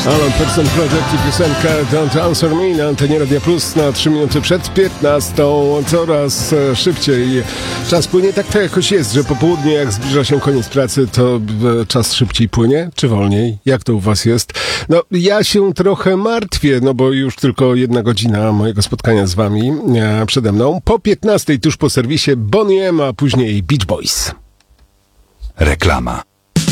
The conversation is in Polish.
Alan Person Project i piosenka Don't Answer Me na antenie Radia Plus na 3 minuty przed 15. Coraz szybciej czas płynie. Tak to jakoś jest, że po południu jak zbliża się koniec pracy, to czas szybciej płynie, czy wolniej? Jak to u was jest? No, ja się trochę martwię, no bo już tylko 1 godzina mojego spotkania z wami przede mną. Po 15 tuż po serwisie Bonnie M, a później Beach Boys. Reklama.